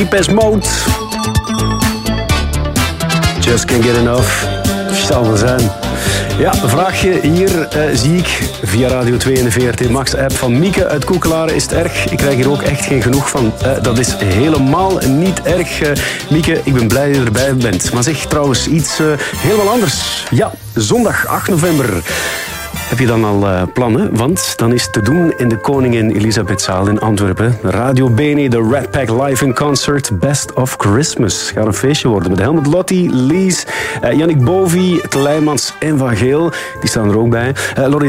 Deepest Mode. Just can't get enough. Zal wel zijn. Ja, vraagje hier zie ik via Radio 2 en de VRT Max app van Mieke uit Koekelaren. Is het erg? Ik krijg hier ook echt geen genoeg van. Dat is helemaal niet erg. Mieke, ik ben blij dat je erbij bent. Maar zeg trouwens iets helemaal anders. Ja, zondag 8 november. Heb je dan al plannen? Want dan is het te doen in de Koningin Elisabethzaal in Antwerpen. Radio Bene, de Red Pack Live in Concert, Best of Christmas. Gaat een feestje worden met Helmut Lotti, Lies, Yannick Bovie, Kleimans en Van Geel. Die staan er ook bij. Lorry